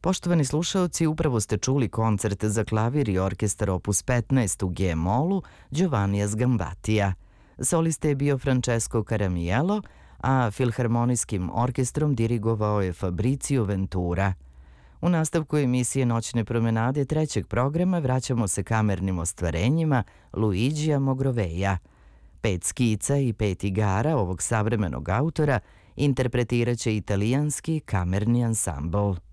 Poštovani slušaoci, upravo ste čuli koncert za klavir i orkestar opus 15 u G-molu Giovannija Sgambatija. Solista je bio Francesco Caramiello, a filharmonijskim orkestrom dirigovao je Fabrizio Ventura. U nastavku emisije Noćne promenade trećeg programa vraćamo se kamernim ostvarenjima Luigija Mogroveja. 5 skica i 5 igara ovog savremenog autora interpretirat će italijanski kamerni ansambl.